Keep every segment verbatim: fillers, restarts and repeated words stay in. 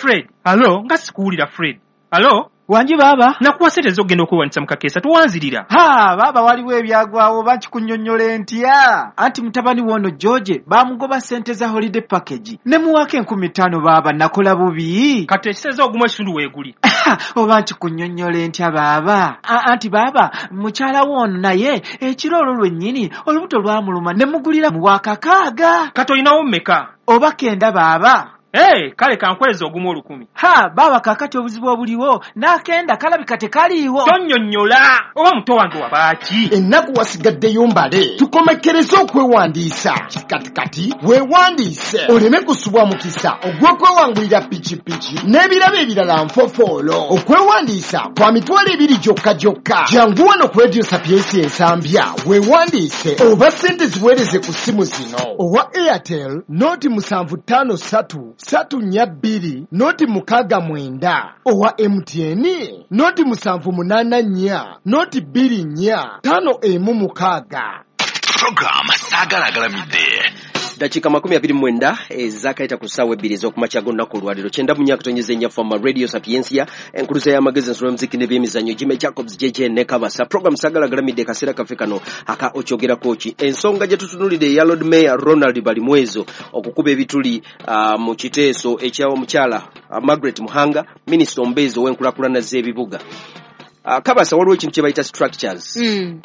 Fred. Hello, nga sikuwulira Fred. Hello? Wanji baba? Nakuwa sente zogenda okwewanisa mu kakeesa tuwanzirira. Ha, baba waliwo ebyagwawo bakikunnyonnyola ntya. Anti mutabani wono George bamugoba sente za holiday package. Ne muwaka enkumi ttaano baba nakola bubi. Kati ekiseza ogumu ekitundu weeguli. Oba nkikunnyonnyola ntya baba. Anti baba mukyala wono naye ekiro olwo lwennyini olubuto lwamuluma ne mugulira mu wakakaaga. Kati olinawo mmeka? Oba kenda baba. Hey, kale kankweza ogumu olukumi. Ha, baba kakati obuzibu obuliwo nakenda kalabika tekaliiwo. Tonnyonnyola oba muto wange wabaaki. Ennaku wasigaddeyo mbale tukomekereze okwewandiisa kati weewandiise oleme kusubwa mukisa ogw'okwewangulira pikipiki n'ebirabo ebirala nfofoolo. Okwewandiisa kwa mitwalo ebiri gyokka gyokka. Jangu wano ku Radio Sapiensi ensambya weewandiise oba ssente ziweereze ku ssimu zino. Owa Airtel noti musanvu ttaano ssatu satu nnya bbiri noti mukaaga mwenda. Owa M T N noti musanvu munaana nnya noti bbiri nnya ttaano emu mukaaga. Program Sagalagalamidde. Dakika makumi abiri mwenda ezakaita ku ssaawa ebbiri ez'okumakya g'olunaku olwaleero kyenda mu nnyaka tonyeza ennya fama Radio Sapiensia enkuluza y'amagezi ensolo y'omuziki n'ebyemizannyo Jimmy Jacobs J J ne Kabasa. Program Sagalagalamidde kaseera kaffe kano aka okyogerako ki ensonga gye tutunulidde eya Lord Mayor Ronald Balimwezo okukuba ebituli uh, mu kiteeso eky'omukyala uh, Margaret Muhanga minisita omubeezi ow'enkulaakulana z'ebibuga. uh, Kabasa waliwo ekintu kye bayita structures mm.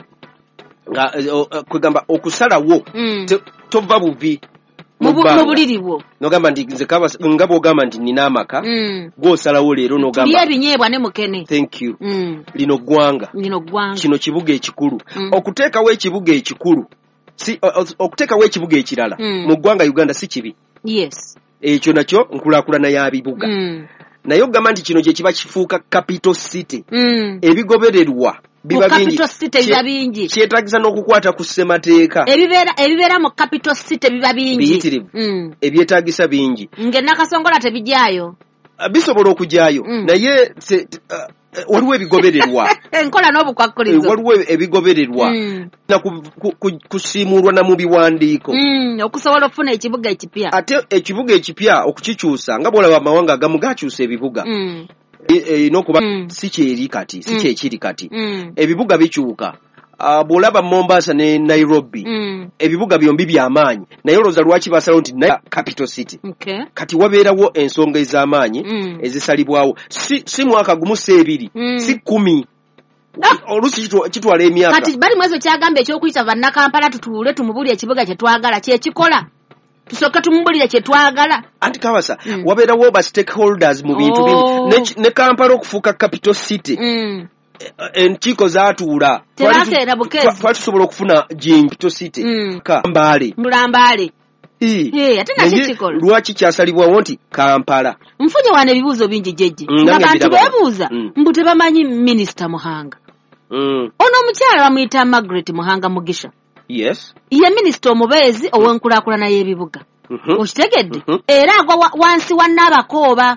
nga uh, uh, kwegamba okusalawo mm. tova buvi mubuliriwo nogamba ndi nze Kabasa nga bw'ogamba nti nina amaka mm. gw'osalawo leero nogamba tulya ebinyeebwa ne mukene. Thank you. mm. lino ggwanga lino ggwanga kino kibuga ekikulu. mm. okuteekawo ekibuga ekikulu si okuteekawo ekibuga ekirala mm. mu ggwanga Uganda si kibi. Yes. ekyo nakyo nkulaakulana ya bibuga. mm. naye ogamba nti kino gye kiba kifuuka capital city. mm. ebigobererwa biba bingi. Capital city biba bingi. Kyetaagisa n'okukwata ku ssemateeka. Ebibeera ebibeera mu capital city biba bingi. Biyitirivu. mm. ebyetaagisa bingi. Nge nakasongola tebijjayo. Uh, bisobola okujjayo. mm. naye uh, waliwo ebigobererwa. enkola n'obukwakkulizo. waliwo ebigobererwa. mm. na kusiimulwa na mu biwandiiko. mm. okusobola okufuna ekibuga ekipya. Ate ekibuga ekipya okukikyusa nga bw'olaba amawanga agamu gakyusa ebibuga. mm. n'okuba mm. si kyeri kati si mm. kyekiri kati. mm. ebibuga bikyuka. Uh, bw'olaba Mombasa ne Nairobi mm. ebibuga byombi by'amaanyi naye olowooza lwaki basalawo nti naye capital city. okay. kati wabeerawo ensonga ez'amaanyi mm. ezisalibwawo si, si mwaka gumu si ebiri mm. si kumi. no. oluusi kitwala emyaka. Kati Balimwezo kyagamba eky'okuyita bannakampala tutuule tumubulire ekibuga kye twagala kye kikola. Tusooke tumubulire kye twagala. Anti Kabasa mm. wabeerawo ba stakeholders mu bintu oh. bimu ne, ne Kampala okufuuka capital city. mm. enkiiko zaatuula tebakeera bukezi twatusobola okufuna capital city. mm. Kambaale Mbulambaale. Hey, ate nakyo kikola. Lwaki kyasalibwawo nti Kampala? Nfunye wano ebibuuzo bingi jejje. mm, abantu beebuuza mm. mbu tebamanyi minisita Muhanga. mm. ono omukyala bamuyita Margaret Muhanga Mugisha. Yes. ye minisita omubeezi ow'enkulaakulana y'ebibuga. mm-hmm. okitegedde? mm-hmm. era agwa wa, wansi wa Nabakooba.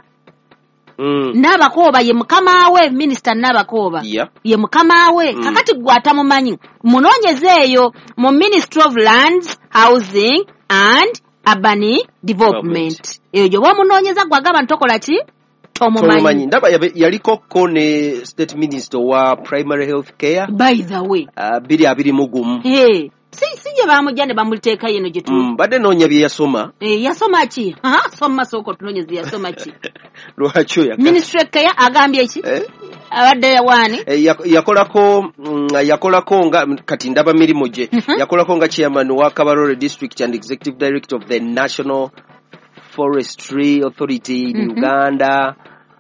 mm. Nabakooba ye mukama we minisita Nabakooba. yeah. ye mukama we. mm. kakati gwe atamumanyi munoonyezeeyo mu Ministry of Lands, Housing and Urban Development. eyo gye bw'omunoonyeza gwe agamba ntokola ki? Tomumanyi. Ndaba yaliko ko ne state minister wa primary health care. By the way. Uh, biri abiri mugumu. Hey. Si si je bamujja ne bamuliteeka yeno gye tu. Mm, badde noonya bye yasoma. Eh yasoma ki? Aha, soma soko tunoonyeze yasoma ki? Lwaki oyo yakati. Ministry care agambye ki? Eh? Abadde wani? Eh, yakolako mm, yakolako nga kati ndaba mirimo gye. Uh-huh. Yakolako nga chairman wa Kabarore District and Executive Director of the National Forestry Authority in mm-hmm. Uganda.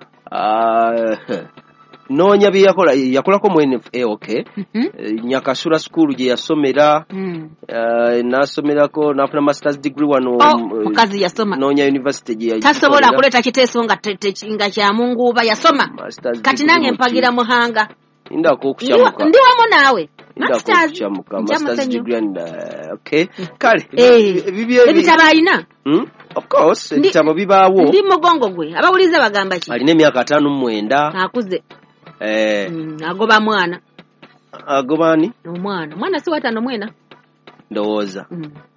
Uh, noonya bye yakola yakolako mu N F A. Okay. mm-hmm. uh, Nyakasura school gye yasomera. mm. uh, nasomerako nafuna masters degree wano. Oh, mukazi yasoma. Noonya university gye tasobola kuleta kiteeso nga nga kya munguuba yasoma. Kati nange mpagira Muhanga. Indako okuchamuka. Ndi wamu naawe. Indako okuchamuka. Masters degree and uh, okay. Kale. Eh. Ebitabo alina? Hmm? Of course, ebitabo bibaawo. Ndi mugongo gwe. Abawuliza bagamba ki? Alina emyaka ataano mu mwenda. Akuze. Eh. Mm, agoba mwana. Agobani? Omwana. Mwana si watano mwena. Ndowooza. Mm.